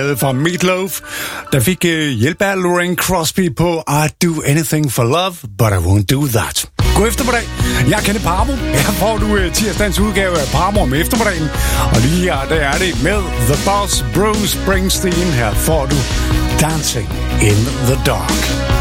fra Meatloaf, der fik hjælp af Lorraine Crosby på I'd do anything for love, but I won't do that. God eftermiddag. Jeg er Kenneth Parmo. Her får du tirsdagens udgave af Parmo om eftermiddagen. Og lige her, der er det med The Boss, Bruce Springsteen. Her får du Dancing in the Dark.